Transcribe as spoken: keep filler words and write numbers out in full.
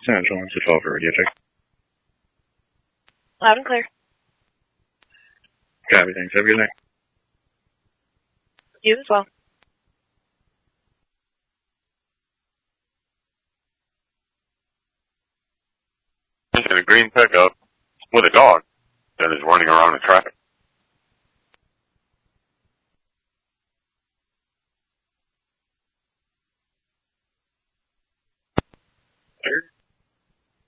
Central to twelve for radio check. Loud and clear. Copy, thanks. Have a good night. You as well. In a green pickup with a dog that is running around in traffic. Clear.